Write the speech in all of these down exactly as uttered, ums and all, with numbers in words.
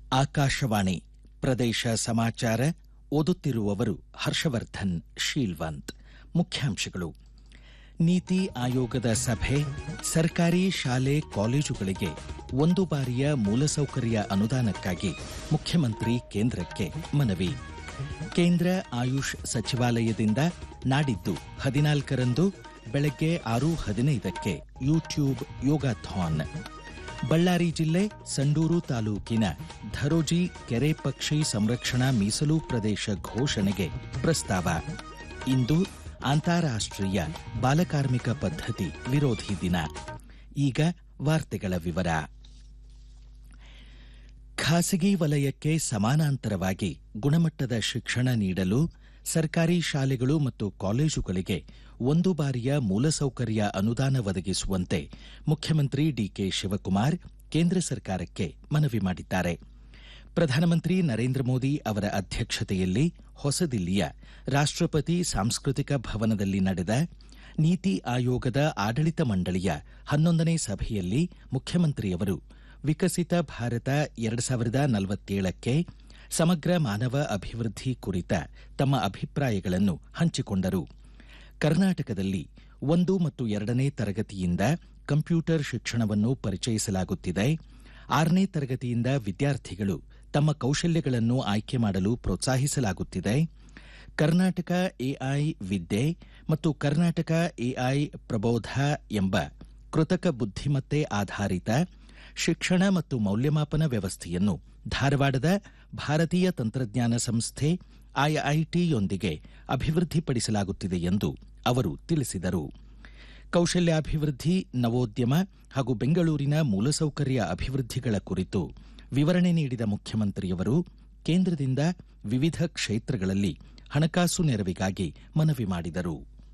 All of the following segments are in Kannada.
ಆಕಾಶವಾಣಿ ಪ್ರದೇಶ ಸಮಾಚಾರ ಓದುತ್ತಿರುವವರು ಹರ್ಷವರ್ಧನ್ ಶೀಲ್ವಂತ್. ಮುಖ್ಯಾಂಶಗಳು. ನೀತಿ ಆಯೋಗದ ಸಭೆ, ಸರ್ಕಾರಿ ಶಾಲೆ ಕಾಲೇಜುಗಳಿಗೆ ಒಂದು ಬಾರಿಯ ಮೂಲಸೌಕರ್ಯ ಅನುದಾನಕ್ಕಾಗಿ ಮುಖ್ಯಮಂತ್ರಿ ಕೇಂದ್ರಕ್ಕೆ ಮನವಿ. ಕೇಂದ್ರ ಆಯುಷ್ ಸಚಿವಾಲಯದಿಂದ ನಾಡಿದ್ದು ಹದಿನಾಲ್ಕರಂದು ಬೆಳಗ್ಗೆ ಆರು ಹದಿನೈದಕ್ಕೆ ಯೂಟ್ಯೂಬ್ ಯೋಗಾಥಾನ್. ಬಳ್ಳಾರಿ ಜಿಲ್ಲೆ ಸಂಡೂರು ತಾಲೂಕಿನ ಧರೋಜಿ ಕೆರೆ ಪಕ್ಷಿ ಸಂರಕ್ಷಣಾ ಮೀಸಲು ಪ್ರದೇಶ ಘೋಷಣೆಗೆ ಪ್ರಸ್ತಾವ. ಇಂದು ಅಂತಾರಾಷ್ಟ್ರೀಯ ಬಾಲಕಾರ್ಮಿಕ ಪದ್ಧತಿ ವಿರೋಧಿ ದಿನ. ಈಗ ವಾರ್ತೆಗಳ ವಿವರ. ಖಾಸಗಿ ವಲಯಕ್ಕೆ ಸಮಾನಾಂತರವಾಗಿ ಗುಣಮಟ್ಟದ ಶಿಕ್ಷಣ ನೀಡಲು ಸರ್ಕಾರಿ ಶಾಲೆಗಳು ಮತ್ತು ಕಾಲೇಜುಗಳಿಗೆ ಒಂದು ಬಾರಿಯ ಮೂಲಸೌಕರ್ಯ ಅನುದಾನ ಒದಗಿಸುವಂತೆ ಮುಖ್ಯಮಂತ್ರಿ ಡಿಕೆ ಶಿವಕುಮಾರ್ ಕೇಂದ್ರ ಸರ್ಕಾರಕ್ಕೆ ಮನವಿ ಮಾಡಿದ್ದಾರೆ. ಪ್ರಧಾನಮಂತ್ರಿ ನರೇಂದ್ರ ಮೋದಿ ಅವರ ಅಧ್ಯಕ್ಷತೆಯಲ್ಲಿ ಹೊಸದಿಲ್ಲಿಯ ರಾಷ್ಟ್ರಪತಿ ಸಾಂಸ್ಕೃತಿಕ ಭವನದಲ್ಲಿ ನಡೆದ ನೀತಿ ಆಯೋಗದ ಆಡಳಿತ ಮಂಡಳಿಯ ಹನ್ನೊಂದನೇ ಸಭೆಯಲ್ಲಿ ಮುಖ್ಯಮಂತ್ರಿಯವರು ವಿಕಸಿತ ಭಾರತ ಎರಡು ಸಾವಿರದ ನಲವತ್ತೇಳಕ್ಕೆ ಸಮಗ್ರ ಮಾನವ ಅಭಿವೃದ್ಧಿ ಕುರಿತ ತಮ್ಮ ಅಭಿಪ್ರಾಯಗಳನ್ನು ಹಂಚಿಕೊಂಡರು. ಕರ್ನಾಟಕದಲ್ಲಿ ಒಂದು ಮತ್ತು ಎರಡನೇ ತರಗತಿಯಿಂದ ಕಂಪ್ಯೂಟರ್ ಶಿಕ್ಷಣವನ್ನು ಪರಿಚಯಿಸಲಾಗುತ್ತಿದೆ. ಆರನೇ ತರಗತಿಯಿಂದ ವಿದ್ಯಾರ್ಥಿಗಳು ತಮ್ಮ ಕೌಶಲ್ಯಗಳನ್ನು ಆಯ್ಕೆ ಮಾಡಲು ಪ್ರೋತ್ಸಾಹಿಸಲಾಗುತ್ತಿದೆ. ಕರ್ನಾಟಕ ಎಐ ವಿದ್ಯೆ ಮತ್ತು ಕರ್ನಾಟಕ ಎಐ ಪ್ರಬೋಧ ಎಂಬ ಕೃತಕ ಬುದ್ಧಿಮತ್ತೆ ಆಧಾರಿತ ಶಿಕ್ಷಣ ಮತ್ತು ಮೌಲ್ಯಮಾಪನ ವ್ಯವಸ್ಥೆಯನ್ನು ಧಾರವಾಡದ ಭಾರತೀಯ ತಂತ್ರಜ್ಞಾನ ಸಂಸ್ಥೆ ಐಐಟಿಯೊಂದಿಗೆ ಅಭಿವೃದ್ಧಿಪಡಿಸಲಾಗುತ್ತಿದೆ ಎಂದು ಅವರು ತಿಳಿಸಿದರು. ಕೌಶಲ್ಯಾಭಿವೃದ್ಧಿ, ನವೋದ್ಯಮ ಹಾಗೂ ಬೆಂಗಳೂರಿನ ಮೂಲಸೌಕರ್ಯ ಅಭಿವೃದ್ಧಿಗಳ ಕುರಿತು ವಿವರಣೆ ನೀಡಿದ ಮುಖ್ಯಮಂತ್ರಿಯವರು ಕೇಂದ್ರದಿಂದ ವಿವಿಧ ಕ್ಷೇತ್ರಗಳಲ್ಲಿ ಹಣಕಾಸು ನೆರವಿಗಾಗಿ ಮನವಿ ಮಾಡಿದರು.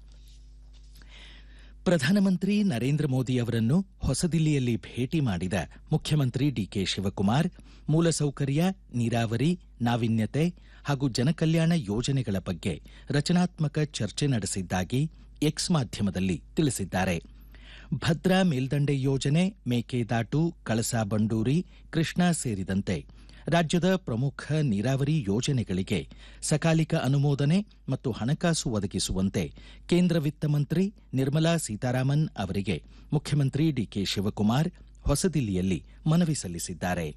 ಪ್ರಧಾನಮಂತ್ರಿ ನರೇಂದ್ರ ಮೋದಿ ಅವರನ್ನು ಹೊಸದಿಲ್ಲಿಯಲ್ಲಿ ಭೇಟಿ ಮಾಡಿದ ಮುಖ್ಯಮಂತ್ರಿ ಡಿಕೆ ಶಿವಕುಮಾರ್ ಮೂಲಸೌಕರ್ಯ, ನೀರಾವರಿ, ನಾವೀನ್ಯತೆ ಹಾಗೂ ಜನಕಲ್ಯಾಣ ಯೋಜನೆಗಳ ಬಗ್ಗೆ ರಚನಾತ್ಮಕ ಚರ್ಚೆ ನಡೆಸಿದ್ದಾಗಿ ಎಕ್ಸ್ ಮಾಧ್ಯಮದಲ್ಲಿ ತಿಳಿಸಿದ್ದಾರೆ. ಭದ್ರಾ ಮೇಲ್ದಂಡೆ ಯೋಜನೆ, ಮೇಕೆದಾಟು, ಕಳಸಾ ಬಂಡೂರಿ, ಕೃಷ್ಣಾ ಸೇರಿದಂತೆ ರಾಜ್ಯದ ಪ್ರಮುಖ ನೀರಾವರಿ ಯೋಜನೆಗಳಿಗೆ ಸಕಾಲಿಕ ಅನುಮೋದನೆ ಮತ್ತು ಹಣಕಾಸು ಒದಗಿಸುವಂತೆ ಕೇಂದ್ರ ವಿತ್ತ ಮಂತ್ರಿ ನಿರ್ಮಲಾ ಸೀತಾರಾಮನ್ ಅವರಿಗೆ ಮುಖ್ಯಮಂತ್ರಿ ಡಿಕೆ ಶಿವಕುಮಾರ್ ಹೊಸದಿಲ್ಲಿಯಲ್ಲಿ ಮನವಿ ಸಲ್ಲಿಸಿದ್ದಾರೆ.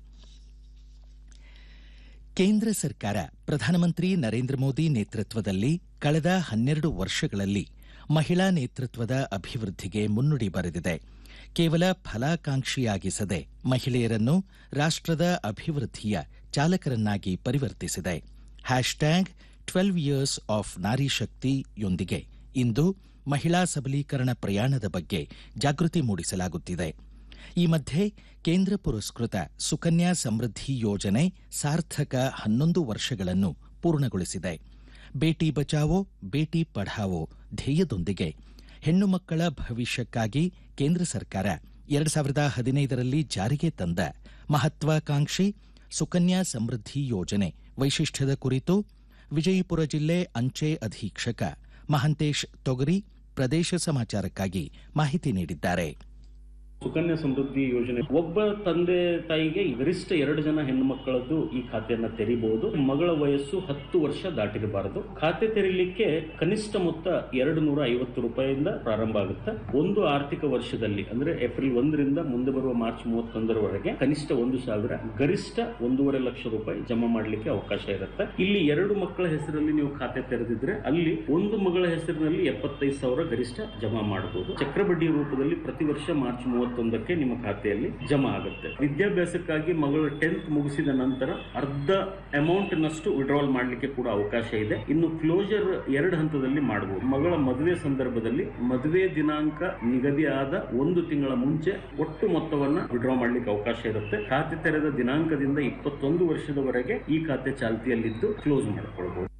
ಕೇಂದ್ರ ಸರ್ಕಾರ ಪ್ರಧಾನಮಂತ್ರಿ ನರೇಂದ್ರ ಮೋದಿ ನೇತೃತ್ವದಲ್ಲಿ ಕಳೆದ ಹನ್ನೆರಡು ವರ್ಷಗಳಲ್ಲಿ ಮಹಿಳಾ ನೇತೃತ್ವದ ಅಭಿವೃದ್ಧಿಗೆ ಮುನ್ನುಡಿ ಬರೆದಿದೆ. ಕೇವಲ ಫಲಾಕಾಂಕ್ಷಿಯಾಗಿಸದೆ ಮಹಿಳೆಯರನ್ನು ರಾಷ್ಟ್ರದ ಅಭಿವೃದ್ಧಿಯ ಚಾಲಕರನ್ನಾಗಿ ಪರಿವರ್ತಿಸಿದೆ. ಹ್ಯಾಶ್ಟ್ಯಾಗ್ ಟ್ವೆಲ್ವ್ ಇಯರ್ಸ್ ಆಫ್ ನಾರಿ ಶಕ್ತಿಯೊಂದಿಗೆ ಇಂದು ಮಹಿಳಾ ಸಬಲೀಕರಣ ಪ್ರಯಾಣದ ಬಗ್ಗೆ ಜಾಗೃತಿ ಮೂಡಿಸಲಾಗುತ್ತಿದೆ. ಈ ಮಧ್ಯೆ ಕೇಂದ್ರ ಪುರಸ್ಕೃತ ಸುಕನ್ಯಾ ಸಮೃದ್ಧಿ ಯೋಜನೆ ಸಾರ್ಥಕ ಹನ್ನೊಂದು ವರ್ಷಗಳನ್ನು ಪೂರ್ಣಗೊಳಿಸಿದೆ. ಬೇಟಿ ಬಚಾವೋ ಬೇಟಿ ಪಢಾವೋ ಧ್ಯೇಯದೊಂದಿಗೆ ಹೆಣ್ಣು ಮಕ್ಕಳ ಭವಿಷ್ಯಕ್ಕಾಗಿ ಕೇಂದ್ರ ಸರ್ಕಾರ ಎರಡು ಸಾವಿರದ ಹದಿನೈದರಲ್ಲಿ ಜಾರಿಗೆ ತಂದ ಮಹತ್ವಾಕಾಂಕ್ಷಿ ಸುಕನ್ಯಾ ಸಮೃದ್ಧಿ ಯೋಜನೆ ವೈಶಿಷ್ಟ್ಯದ ಕುರಿತು ವಿಜಯಪುರ ಜಿಲ್ಲೆ ಅಂಚೆ ಅಧೀಕ್ಷಕ ಮಹಂತೇಶ್ ತೊಗರಿ ಪ್ರದೇಶ ಸಮಾಚಾರಕ್ಕಾಗಿ ಮಾಹಿತಿ ನೀಡಿದ್ದಾರೆ. ಸುಕನ್ಯಾ ಸಮೃದ್ಧಿ ಯೋಜನೆ ಒಬ್ಬ ತಂದೆ ತಾಯಿಗೆ ಗರಿಷ್ಠ ಎರಡು ಜನ ಹೆಣ್ಣು ಮಕ್ಕಳದ್ದು ಈ ಖಾತೆಯನ್ನ ತೆರೀಬಹುದು. ಮಗಳ ವಯಸ್ಸು ಹತ್ತು ವರ್ಷ ದಾಟಿರಬಾರದು. ಖಾತೆ ತೆರೀಲಿಕ್ಕೆ ಕನಿಷ್ಠ ಮೊತ್ತ ಎರಡು ನೂರ ಐವತ್ತು ರೂಪಾಯಿಯಿಂದ ಪ್ರಾರಂಭ ಆಗುತ್ತೆ. ಒಂದು ಆರ್ಥಿಕ ವರ್ಷದಲ್ಲಿ ಅಂದ್ರೆ ಏಪ್ರಿಲ್ ಒಂದರಿಂದ ಮುಂದೆ ಬರುವ ಮಾರ್ಚ್ ಮೂವತ್ತೊಂದರವರೆಗೆ ಕನಿಷ್ಠ ಒಂದು ಸಾವಿರ, ಗರಿಷ್ಠ ಒಂದೂವರೆ ಲಕ್ಷ ರೂಪಾಯಿ ಜಮಾ ಮಾಡಲಿಕ್ಕೆ ಅವಕಾಶ ಇರುತ್ತೆ. ಇಲ್ಲಿ ಎರಡು ಮಕ್ಕಳ ಹೆಸರಲ್ಲಿ ನೀವು ಖಾತೆ ತೆರೆದಿದ್ರೆ ಅಲ್ಲಿ ಒಂದು ಮಗಳ ಹೆಸರಿನಲ್ಲಿ ಎಪ್ಪತ್ತೈದು ಸಾವಿರ ಗರಿಷ್ಠ ಜಮಾ ಮಾಡಬಹುದು. ಚಕ್ರಬಡ್ಡಿ ರೂಪದಲ್ಲಿ ಪ್ರತಿ ವರ್ಷ ಮಾರ್ಚ್ ಮೂವತ್ತು ಮೂವತ್ತೊಂದಕ್ಕೆ ನಿಮ್ಮ ಖಾತೆಯಲ್ಲಿ ಜಮಾ ಆಗುತ್ತೆ. ವಿದ್ಯಾಭ್ಯಾಸಕ್ಕಾಗಿ ಮಗಳು ಟೆಂತ್ ಮುಗಿಸಿದ ನಂತರ ಅರ್ಧ ಅಮೌಂಟ್ ನಷ್ಟು ವಿಡ್ರಾಲ್ ಮಾಡಲಿಕ್ಕೆ ಕೂಡ ಅವಕಾಶ ಇದೆ. ಇನ್ನು ಕ್ಲೋಜರ್ ಎರಡು ಹಂತದಲ್ಲಿ ಮಾಡಬಹುದು. ಮಗಳ ಮದುವೆ ಸಂದರ್ಭದಲ್ಲಿ ಮದುವೆ ದಿನಾಂಕ ನಿಗದಿಯಾದ ಒಂದು ತಿಂಗಳ ಮುಂಚೆ ಒಟ್ಟು ಮೊತ್ತವನ್ನ ವಿಡ್ರಾ ಮಾಡಲಿಕ್ಕೆ ಅವಕಾಶ ಇರುತ್ತೆ. ಖಾತೆ ತೆರೆದ ದಿನಾಂಕದಿಂದ ಇಪ್ಪತ್ತೊಂದು ವರ್ಷದವರೆಗೆ ಈ ಖಾತೆ ಚಾಲ್ತಿಯಲ್ಲಿದ್ದು ಕ್ಲೋಸ್ ಮಾಡಿಕೊಳ್ಳಬಹುದು.